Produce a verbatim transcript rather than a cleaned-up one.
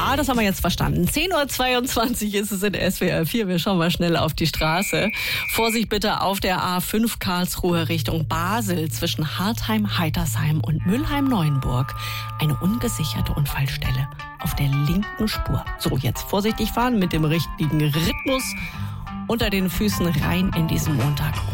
Ja, das haben wir jetzt verstanden. zehn Uhr zweiundzwanzig ist es in S W R vier. Wir schauen mal schnell auf die Straße. Vorsicht bitte auf der A fünf Karlsruhe Richtung Basel zwischen Hartheim, Heitersheim und Mülheim-Neuenburg. Eine ungesicherte Unfallstelle auf der linken Spur. So, jetzt vorsichtig fahren mit dem richtigen Rhythmus unter den Füßen rein in diesen Montag.